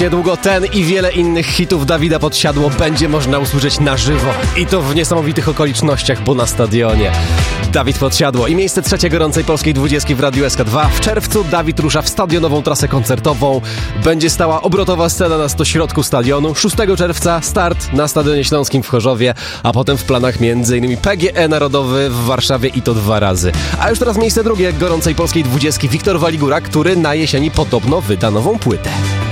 niedługo ten i wiele innych hitów Dawida Podsiadło będzie można usłyszeć na żywo. I to w niesamowitych okolicznościach, bo na stadionie. Dawid Podsiadło i miejsce trzecie gorącej polskiej 20 w Radiu SK2. W czerwcu Dawid rusza w stadionową trasę koncertową. Będzie stała obrotowa scena na stośrodku stadionu. 6 czerwca start na Stadionie Śląskim w Chorzowie, a potem w planach m.in. PGE Narodowy w Warszawie i to 2 razy. A już teraz miejsce drugie gorącej polskiej 20 Wiktor Waligura, który na jesieni podobno wyda nową płytę.